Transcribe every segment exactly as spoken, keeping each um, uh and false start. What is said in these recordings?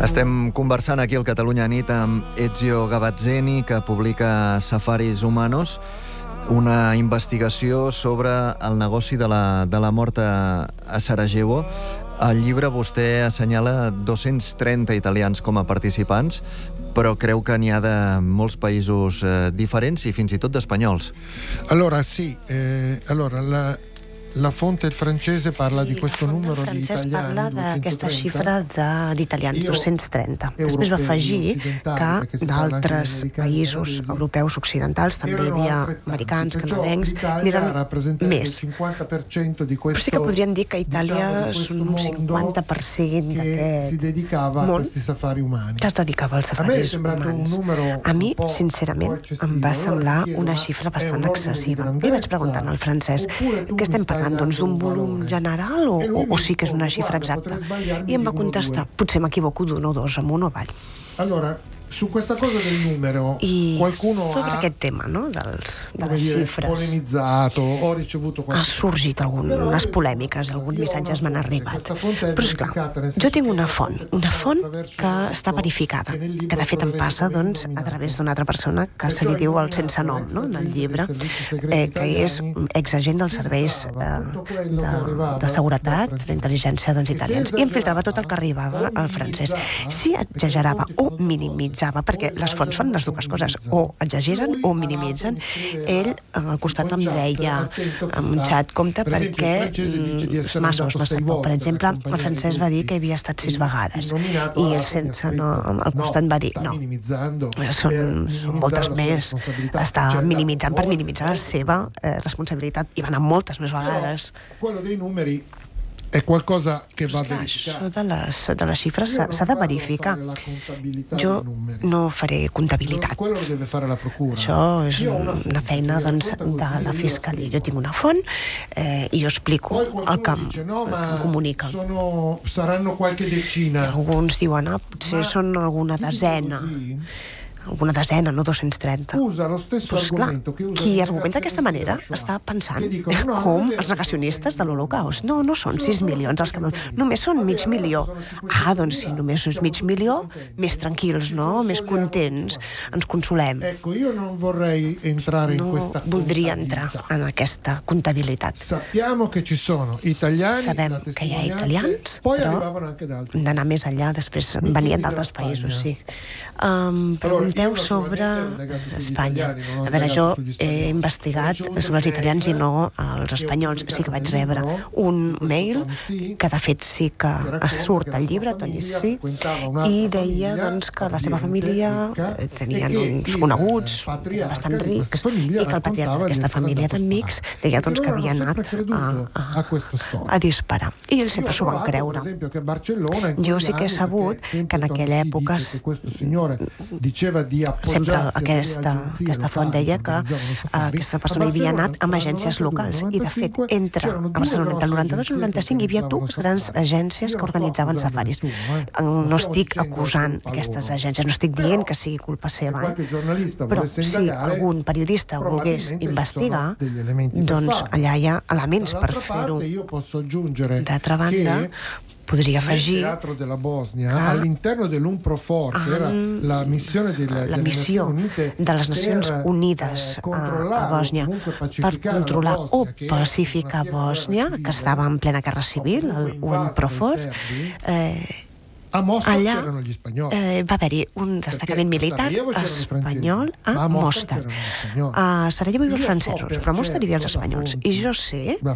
Estem conversant aquí al Catalunya Nit amb Ezio Gavazzeni, que publica Safaris Humanos, una investigació sobre el negoci de la, de la mort a, a Sarajevo. Al llibre vostè assenyala dos-cents trenta italians com a participants, però creu que n'hi ha de molts països eh, diferents i fins i tot d'espanyols. Allora, sì, eh, allora la... La fonte francese parla sí, di questo numero di italiani. parla d'aquesta xifra d'italians, dos-cents trenta. Després va afegir que d'altres països europeus occidentals, també hi havia americans, canadencs, n'eren més. Però sí que podríem dir que Itàlia són un cinquanta per cent d'aquest món que es dedicava als safaris humans. A mi, sincerament, em va semblar una xifra bastant excessiva. I vaig preguntar al francès, què estem parlant? Doncs d'un volum general o, o, o sí que és una xifra exacta? I em va contestar, potser m'equivoco d'un o dos, amunt o avall. Allora, su questa cosa del numero, I qualcuno sobre ha, aquest tema, no? Dels, de les dire, xifres, polemizzato, ho ricevuto ha sorgit algunes polèmiques, alguns missatges m'han arribat. Però esclar, jo tinc una font, una font que està verificada, que de fet em passa doncs, a través d'una altra persona que se li diu el sense nom, no? En el llibre, eh, que és exagent dels serveis eh, de, de seguretat, d'intel·ligència doncs, italians, i em filtrava tot el que arribava al francès. Si exagerava o minimitzava, perquè les fonts fan les dues coses, o exageren o minimitzen. Ell al costat em deia en un xat, compte perquè massa os massa poc. Per exemple, el francès va dir que havia estat sis vegades i el sense no, al costat va dir no, són, són moltes més, està minimitzant per minimitzar la seva eh, responsabilitat, i va anar moltes més vegades. Quello dei numeri è qualcosa che va verificato. Això de les, de les xifres s'ha de verificar. Jo no faré comptabilitat. Això és una feina doncs, de la fiscalia. Jo tinc una font eh, i jo explico el que em, el que em comunica. Alguns diuen, ah, potser són alguna desena. alguna desena, no dos-cents trenta. Però, esclar, qui argumenta d'aquesta manera està pensant com els negacionistes de l'Holocaust. No, no són sis milions els que... Només són mig milió. Ah, doncs si només és mig milió, més tranquils, no? Més contents. Ens consolem. No voldria entrar en aquesta comptabilitat. Sabem que hi ha italians, però hem d'anar més enllà. Després venien d'altres països, sí. Um, pregunteu sobre Espanya. A veure, jo he investigat sobre els italians i no els espanyols. Sí que vaig rebre un mail que de fet sí que surt al llibre, Toni sí, i deia doncs, que la seva família tenien uns coneguts bastant rics i que el patriarca d'aquesta família d'amics deia doncs, que havia anat a, a, a disparar. I ells sempre s'ho van creure. Jo sí que he sabut que en aquella època sempre aquesta, aquesta font deia que aquesta persona havia anat amb agències locals i de fet entre a Barcelona entre el noranta-dos i el noranta-cinc hi havia dues grans agències que organitzaven safaris. No estic acusant aquestes agències, no estic dient que sigui culpa seva, eh? Però si algun periodista volgués investigar, doncs allà hi ha elements per fer-ho. D'altra banda, podria afegir que la missió de les Nacions Unides a Bòsnia per controlar o pacificar Bòsnia, que estava en plena guerra civil, el UNPROFOR, allà eh, va haver-hi un destacament militar espanyol a Mostar. A Sarajevo hi havia els francesos, però a Mostar hi havia els espanyols. I jo sé de,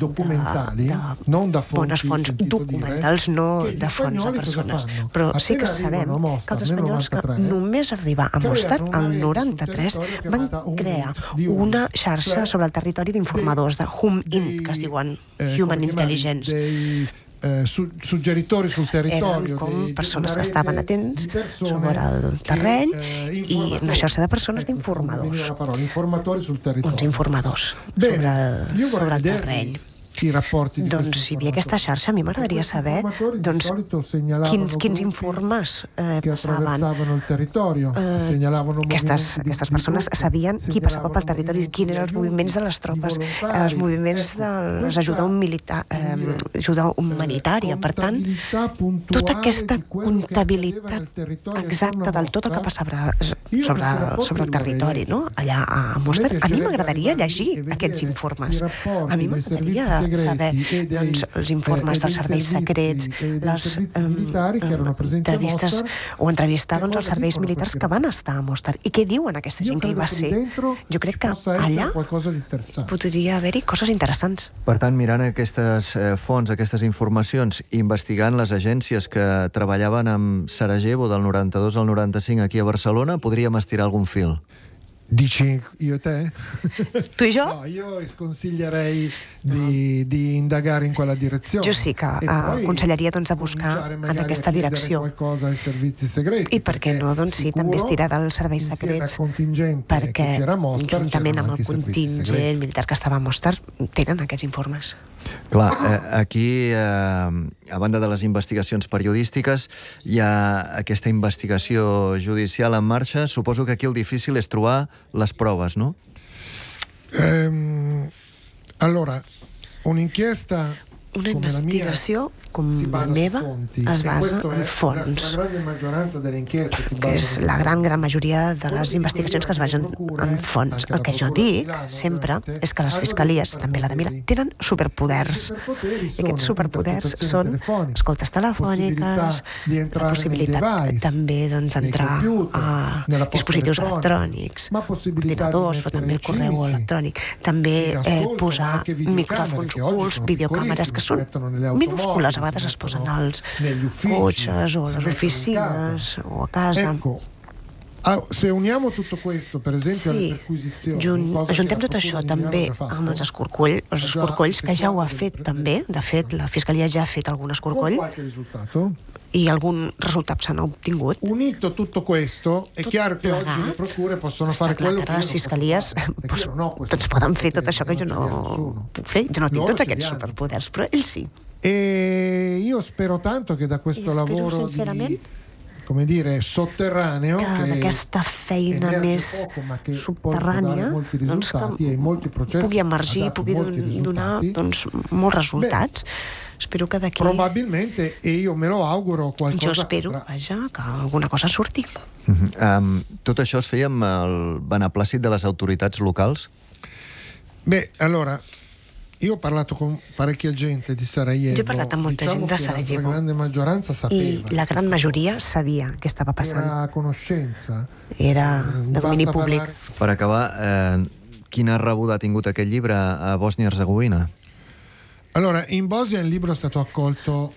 de bones fonts documentals, no de fonts de persones, però sí que sabem que els espanyols que només arribar a Mostar, al noranta-tres, van crear una xarxa sobre el territori d'informadors, de HUM-INT, que es diuen Human Intelligence. Eh, suggeritori sul territorio, eren com persones que estaven atents sobre el terreny i una xarxa de persones d'informadors, uns informadors sobre el, sobre el terreny. Doncs si hi havia aquesta xarxa, a mi m'agradaria saber doncs, quins, quins informes eh, passaven. Eh, aquestes, aquestes persones sabien qui passava pel territori, quins eren els moviments de les tropes, els moviments de l'ajuda militar, eh, ajuda humanitària. Per tant, tota aquesta comptabilitat exacta del tot el que passava sobre, sobre el territori, no? Allà a Mostar, a mi m'agradaria llegir aquests informes. A mi m'agradaria saber doncs, els informes dels serveis secrets, les eh, entrevistes o entrevistar doncs, els serveis militars que van estar a Mostar i què diuen aquesta gent que hi va ser. Jo crec que allà podria haver-hi coses interessants. Per tant, mirant aquestes eh, fonts, aquestes informacions, investigant les agències que treballaven amb Sarajevo del noranta-dos al noranta-cinc aquí a Barcelona, podríem estirar algun fil. Dici io e te? Tu i jo? No, io sconsiglierei di, di indagare in quella direzione. Jo sí que uh, aconsellaria doncs, de buscar en aquesta direcció. I per què no, doncs sí, també estirar dels serveis secrets, perquè juntament amb el contingent militar que estava a Mostar tenen aquests informes. Clar, eh, aquí, eh, a banda de les investigacions periodístiques, hi ha aquesta investigació judicial en marxa. Suposo que aquí el difícil és trobar les proves, no? Eh, allora, un'inchiesta una investigació com la meva es basa en fonts, que és la gran, gran majoria de les investigacions que es basen en fonts. El que jo dic sempre és que les fiscalies, també la de Milà, tenen superpoders. I aquests superpoders són escoltes telefòniques, la possibilitat també d'entrar a dispositius electrònics, ordinadors, però també el correu electrònic, també posar micròfons ocults, videocàmeres, que són minúscules, a vegades es posen als cotxes o a les oficines o a casa. Se uniamo tutto questo, per esempio, alle perquisizioni, ajuntem tot això també amb els escorcolls, els escorcolls, que ja ho ha fet també. De fet, la Fiscalia ja ha fet algun escorcoll i algun resultat s'han obtingut. Unito tutto questo, è chiaro che oggi le procure possono fare quello che les fiscalies tots poden fer tot això que jo no puc fer. Jo no tinc tots aquests superpoders, però ells sí. E io spero tanto che da questo lavoro di, come dire, sotterraneo, que d'aquesta feina més subterrània, doncs que pugui emergir, pugui donar doncs, molts resultats. Spero que d'aquí... Probabilmente, e io me lo auguro, qualcosa... Jo espero, vaja, que alguna cosa surti. Uh-huh. um, tot això es feia amb el beneplàcit de les autoritats locals? Bé, allora... Io ho parlato con parecchia gente di Sarajevo. Jo he parlat amb molta gent de Sarajevo. La grande maggioranza sapeva. I la gran majoria sabia què estava passant. Era conoscenza. Era de domini públic. Per acabar, eh, quina rebuda ha tingut aquest llibre a Bòsnia-Herzegovina? Allora, in Bosnia il libro è stato accolto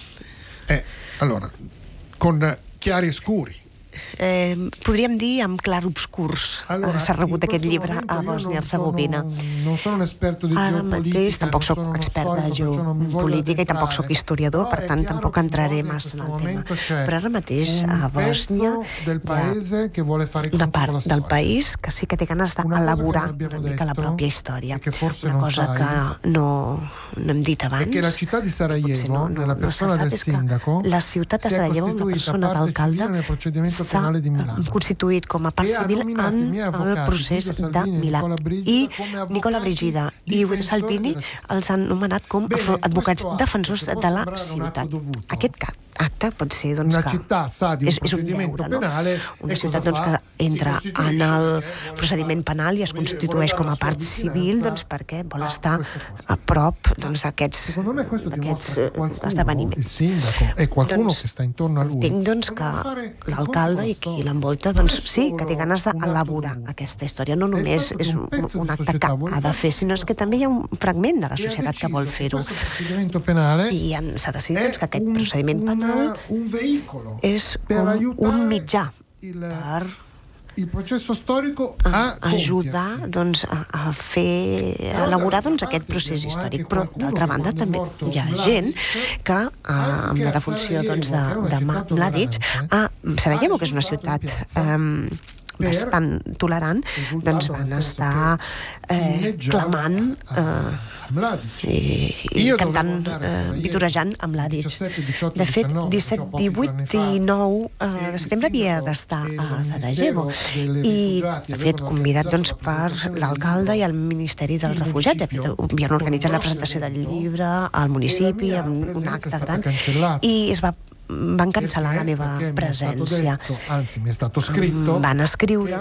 eh, allora, con chiari e scuri. Eh, podríem dir amb clarobscurs. Allora, s'ha rebut aquest llibre a Bòsnia-Herzegovina. No sono un esperto di Ara geopolítica, mateix tampoc soc expert de geopolítica i tampoc soc historiador, per tant tampoc entraré massa en el tema. Però ara mateix a Bòsnia hi ha una part del país que sí que té ganes d'elaborar una mica la pròpia història. Una cosa que no, no hem dit abans, potser no, no, no se sap, és que la ciutat de Sarajevo, una persona d'alcalde, s'ha constituït com a part civil en el procés de Milà. I Nicola Brigida i Guido Salvini els han nomenat com advocats defensors de la ciutat. Aquest acte pot ser doncs, que és, és un deure, no? Una ciutat doncs, que entra en el procediment penal i es constitueix com a part civil doncs, perquè vol estar a prop doncs, d'aquests esdeveniments. Doncs, entenc doncs, que l'alcalde i qui l'envolta doncs, sí que té ganes d'elaborar aquesta història. No només és un, un acte que ha de fer, sinó que també hi ha un fragment de la societat que vol fer-ho. I s'ha decidit doncs, que aquest procediment penal és com un mitjà per ajudar doncs, a, a fer a elaborar doncs, aquest procés històric. Però d'altra banda també hi ha gent que amb la defunció doncs, de, de Mladic a Sarajevo, que és una ciutat um, bastant tolerant, doncs van estar eh, clamant eh, i, i cantant, eh, vitorejant amb Mladic. De fet, disset, divuit i nou de setembre havia d'estar a Sarajevo i, de fet, convidat doncs, per l'alcalde i el Ministeri dels Refugiats. Havien organitzat la presentació del llibre al municipi amb un acte gran i es va van cancel·lar la meva presència. Van escriure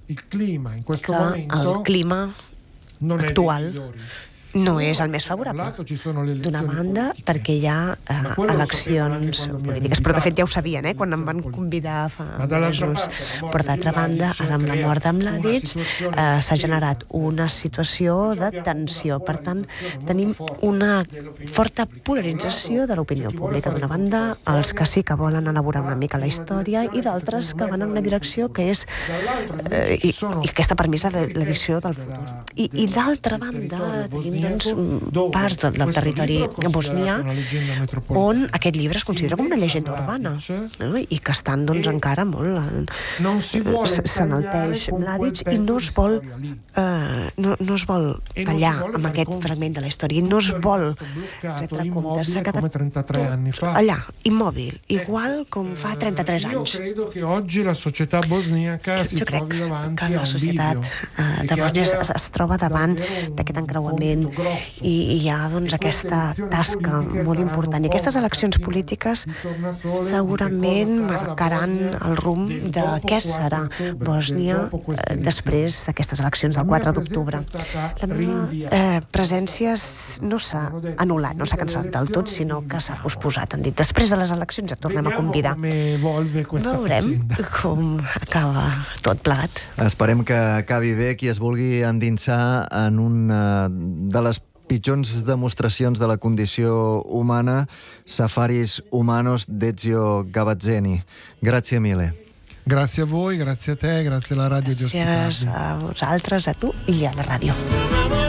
que el clima actual no és el més favorable. D'una banda, perquè hi ha eh, eleccions polítiques, però de fet ja ho sabien, eh, quan em van convidar fa mesos. Però d'altra banda, ara amb la mort de Mladic eh, s'ha generat una situació de tensió. Per tant, tenim una forta polarització de l'opinió pública. D'una banda, els que sí que volen elaborar una mica la història i d'altres que van en una direcció que és eh, i, i aquesta per mi és l'edició del futur. I, i d'altra banda, tenim doncs, parts del, del territori bosnià on aquest llibre es considera com una llegenda urbana, no? I que estan doncs, encara molt s'enalteix Mladic i no es vol eh, no, no es vol tallar amb aquest fragment de la història i no es vol retre comptes, s'ha quedat tot allà, immòbil, igual com fa trenta-tres anys. Jo crec que la societat eh, de Bòsnia es, es troba davant d'aquest encreuament i hi ha doncs, aquesta tasca molt important. I aquestes eleccions polítiques segurament marcaran el rumb de què serà Bòsnia eh, després d'aquestes eleccions del quatre d'octubre. La meva eh, presència no s'ha anul·lat, no s'ha cancel·lat del tot, sinó que s'ha posposat. Han dit, després de les eleccions et tornem a convidar. Veurem com acaba tot plegat. Esperem que acabi bé qui es vulgui endinsar en una de les pitjors demostracions de la condició humana, Safaris Humanos d'Ezio Gavazzeni. Grazie mille. Grazie a voi, grazie a te, grazie alla radio di ospitarmi. Gràcies a vosaltres, a tu i a la ràdio.